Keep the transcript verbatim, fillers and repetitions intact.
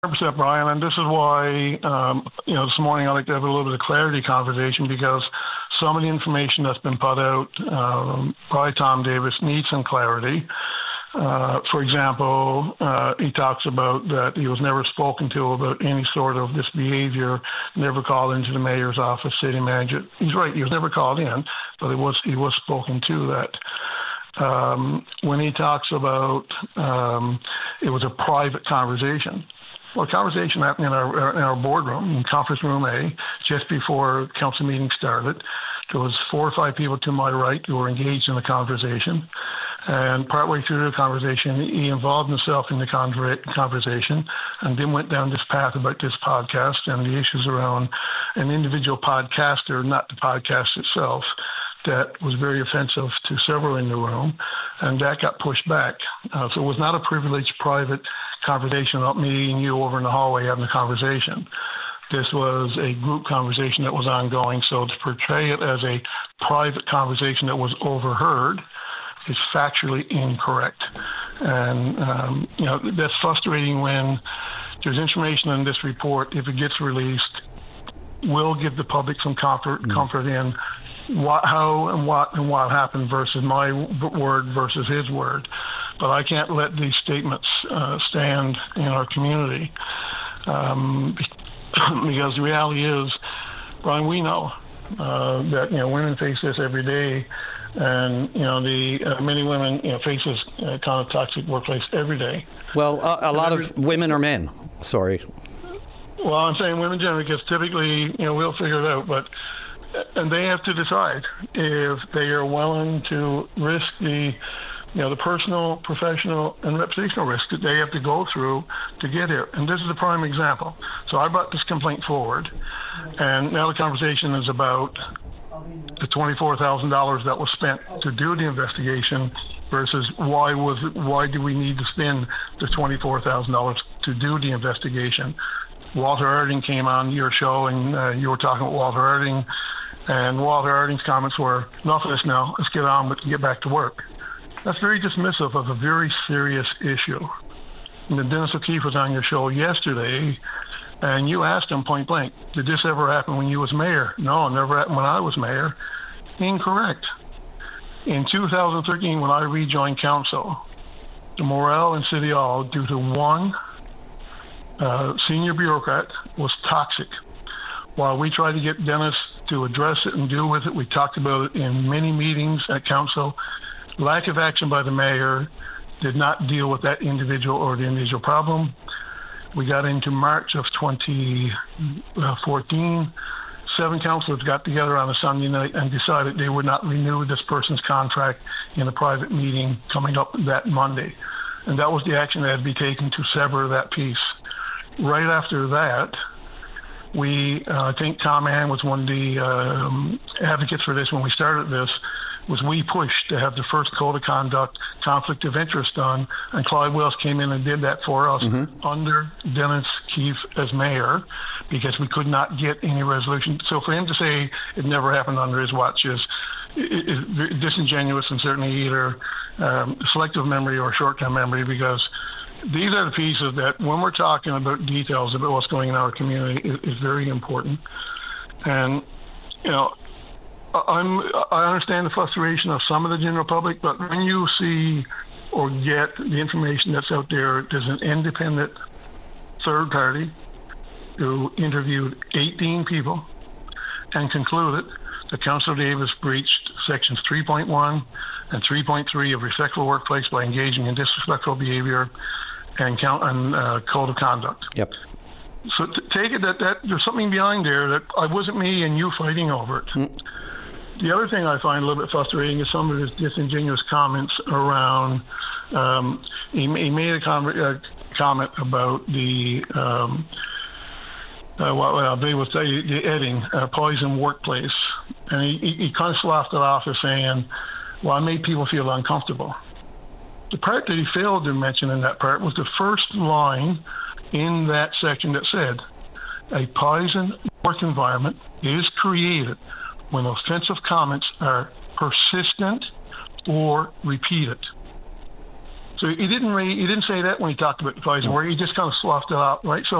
one hundred percent, Brian, and this is why, um, you know, this morning I'd like to have a little bit of clarity conversation, because some of the information that's been put out um, by Tom Davis needs some clarity. Uh, for example, uh, he talks about that he was never spoken to about any sort of this behavior, never called into the mayor's office, city manager. He's right, he was never called in, but he was, he was spoken to that. Um, when he talks about um, it was a private conversation. Well, a conversation happened in our in our boardroom, in conference room A, just before council meeting started. There was four or five people to my right who were engaged in the conversation. And partway through the conversation, he involved himself in the conver- conversation and then went down this path about this podcast and the issues around an individual podcaster, not the podcast itself, that was very offensive to several in the room, and that got pushed back. Uh, so it was not a privileged private conversation about me and you over in the hallway having a conversation. This was a group conversation that was ongoing, so to portray it as a private conversation that was overheard is factually incorrect. And, um, you know, that's frustrating when there's information in this report, if it gets released, will give the public some comfort, mm. comfort in what, how and what and what happened versus my word versus his word. But I can't let these statements uh, stand in our community um, because the reality is, Brian, we know uh, that, you know, women face this every day. And, you know, the uh, many women, you know, face this uh, kind of toxic workplace every day. Well, uh, a lot every, of women are men. Sorry. Well, I'm saying women generally, because typically, you know, we'll figure it out. But and they have to decide if they are willing to risk the, you know, the personal, professional, and reputational risk that they have to go through to get here. And this is a prime example. So I brought this complaint forward, and now the conversation is about the twenty-four thousand dollars that was spent to do the investigation versus why was it, why do we need to spend the twenty-four thousand dollars to do the investigation. Walter Harding came on your show, and uh, you were talking about Walter Harding, and Walter Harding's comments were, enough of this now, let's get on with and get back to work. That's very dismissive of a very serious issue. And then Dennis O'Keefe was on your show yesterday, and you asked him point blank, did this ever happen when you was mayor? No, it never happened when I was mayor. Incorrect. In two thousand thirteen, when I rejoined council, the morale in City Hall, due to one uh, senior bureaucrat, was toxic. While we tried to get Dennis to address it and deal with it, we talked about it in many meetings at council. Lack of action by the mayor did not deal with that individual or the individual problem. We got into March of twenty fourteen. Seven councillors got together on a Sunday night and decided they would not renew this person's contract in a private meeting coming up that Monday. And that was the action that had to be taken to sever that piece. Right after that, we, uh, I think Tom Ann was one of the um, advocates for this when we started this, was we pushed to have the first code of conduct conflict of interest done, and Clyde Wells came in and did that for us mm-hmm. under Dennis Keefe as mayor, because we could not get any resolution. So for him to say it never happened under his watch is, is disingenuous and certainly either um, selective memory or short-term memory, because these are the pieces that when we're talking about details about what's going on in our community is, is very important. And, you know, I'm, I understand the frustration of some of the general public, but when you see or get the information that's out there, there's an independent third party who interviewed eighteen people and concluded that Councillor Davis breached sections three point one and three point three of Respectful Workplace by engaging in disrespectful behavior and, count, and uh, code of conduct. Yep. So t- take it that, that there's something behind there that I wasn't me and you fighting over it. Mm. The other thing I find a little bit frustrating is some of his disingenuous comments around, um, he, he made a, com- a comment about the, um, uh, what well, they would say, the Edding, uh, poison workplace. And he, he, he kind of sloughed it off as saying, well, I made people feel uncomfortable. The part that he failed to mention in that part was the first line in that section that said, a poison work environment is created when offensive comments are persistent or repeated. So he didn't really, he didn't say that when he talked about the Pfizer, where he just kind of sloughed it out, right? So